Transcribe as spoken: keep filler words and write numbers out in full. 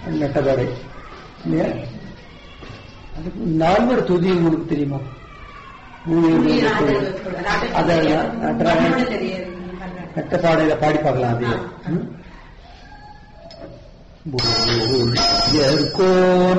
நட்டபாடை இல்லையா? நால்வர் துதி உங்களுக்கு தெரியுமா? நட்டப்பாடையில பாடி பார்க்கலாம். அது